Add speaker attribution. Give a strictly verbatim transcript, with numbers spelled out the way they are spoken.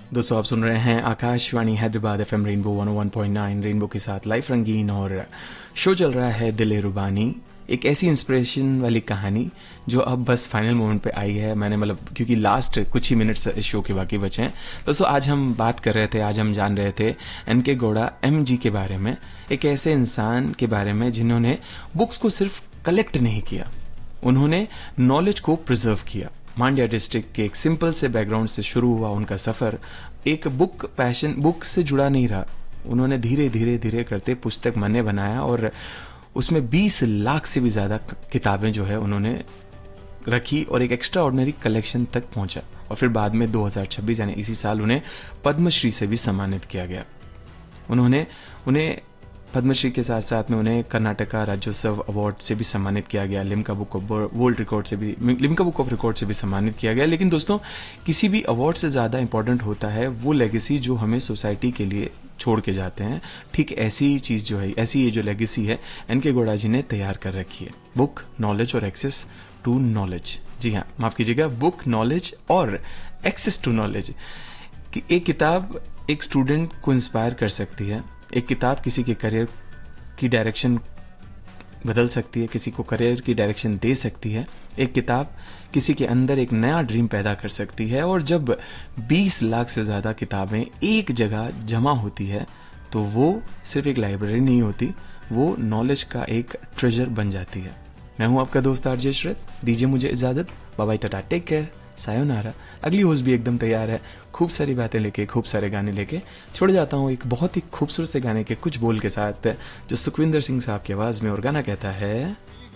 Speaker 1: दोस्तों आप सुन रहे हैं Akashvani Hyderabad FM rainbow one ओ वन पॉइंट नाइन रेनबो के साथ लाइफ रंगीन और शो चल रहा है दिल रुबानी। एक ऐसी इंस्पिरेशन वाली कहानी जो अब बस फाइनल मोमेंट पे आई है। मैंने मतलब क्योंकि लास्ट कुछ ही मिनट्स इस शो के बाकी बचे हैं। दोस्तों आज हम बात कर रहे थे, आज हम जान रहे थे एन के गौड़ा एम जी के बारे में, एक ऐसे इंसान के बारे में जिन्होंने बुक्स को सिर्फ कलेक्ट नहीं किया, उन्होंने नॉलेज को प्रिजर्व किया। मांड्या डिस्ट्रिक्ट के एक सिंपल से बैकग्राउंड से शुरू हुआ उनका सफर एक बुक पैशन बुक से जुड़ा नहीं रहा। उन्होंने धीरे धीरे धीरे करते पुस्तक मने बनाया और उसमें बीस लाख से भी ज्यादा किताबें जो है उन्होंने रखी और एक एक्स्ट्रा ऑर्डिनरी कलेक्शन तक पहुंचा। और फिर बाद में दो हज़ार छब्बीस यानी इसी साल उन्हें पद्मश्री से भी सम्मानित किया गया। उन्होंने उन्हें पद्मश्री के साथ साथ में उन्हें कर्नाटका राज्योत्सव अवार्ड से भी सम्मानित किया गया, Limca book of world record से भी लिम्का बुक ऑफ रिकॉर्ड से भी सम्मानित किया गया। लेकिन दोस्तों किसी भी अवार्ड से ज्यादा इंपॉर्टेंट होता है वो लेगेसी जो हमें सोसाइटी के लिए छोड़ के जाते हैं। ठीक ऐसी चीज जो है, ऐसी ये जो लेगेसी है एन के गौड़ा जी ने तैयार कर रखी है। बुक, नॉलेज और एक्सेस टू नॉलेज। जी हाँ, माफ कीजिएगा, बुक, नॉलेज और एक्सेस टू नॉलेज। एक किताब एक स्टूडेंट को इंस्पायर कर सकती है, एक किताब किसी के करियर की डायरेक्शन बदल सकती है, किसी को करियर की डायरेक्शन दे सकती है, एक किताब किसी के अंदर एक नया ड्रीम पैदा कर सकती है। और जब बीस लाख से ज्यादा किताबें एक जगह जमा होती है तो वो सिर्फ एक लाइब्रेरी नहीं होती, वो नॉलेज का एक ट्रेजर बन जाती है। मैं हूं आपका दोस्त आरजे श्रेत, दीजिए मुझे इजाजत। Bye bye, Tata, take care, sayonara. अगली होस्ट भी एकदम तैयार है, खूब सारी बातें लेके, खूब सारे गाने लेके छोड़ जाता हूँ एक बहुत ही खूबसूरत से गाने के कुछ बोल के साथ जो सुखविंदर सिंह साहब की आवाज में, और गाना कहता है